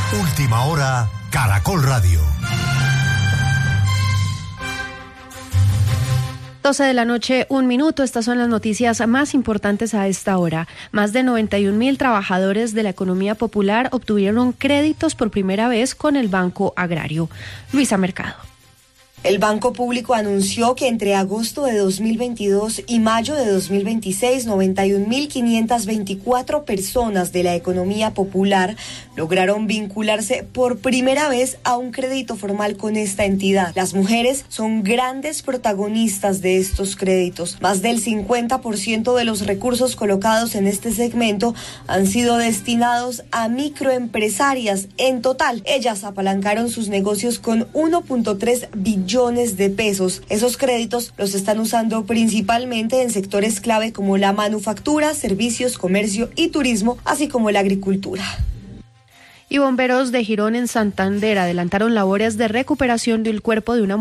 Última hora, Caracol Radio. 12 de la noche, 1 minuto. Estas son las noticias más importantes a esta hora. Más de 91.000 trabajadores de la economía popular obtuvieron créditos por primera vez con el Banco Agrario. Luisa Mercado. El Banco Público anunció que entre agosto de 2022 y mayo de 2026, 91.524 personas de la economía popular lograron vincularse por primera vez a un crédito formal con esta entidad. Las mujeres son grandes protagonistas de estos créditos. Más del 50% de los recursos colocados en este segmento han sido destinados a microempresarias. En total, ellas apalancaron sus negocios con 1.3 billones de pesos. Esos créditos los están usando principalmente en sectores clave como la manufactura, servicios, comercio y turismo, así como la agricultura. Y bomberos de Girón en Santander adelantaron labores de recuperación del cuerpo de una